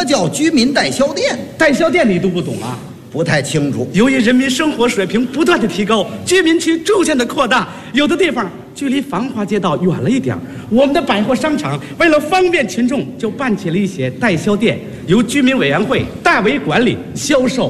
叫居民代销店？ 代销店你都不懂啊？ 不太清楚。 由于人民生活水平不断的提高，居民区逐渐的扩大，有的地方距离繁华街道远了一点，我们的百货商场为了方便群众，就办起了一些代销店，由居民委员会代为管理销售。